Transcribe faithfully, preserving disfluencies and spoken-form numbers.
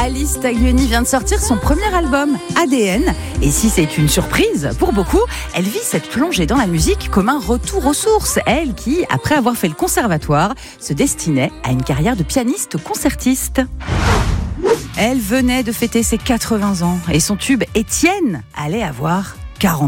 Alice Taglioni vient de sortir son premier album, A D N. Et si c'est une surprise pour beaucoup, elle vit cette plongée dans la musique comme un retour aux sources. Elle qui, après avoir fait le conservatoire, se destinait à une carrière de pianiste concertiste. Elle venait de fêter ses quatre-vingts ans et son tube Étienne allait avoir quarante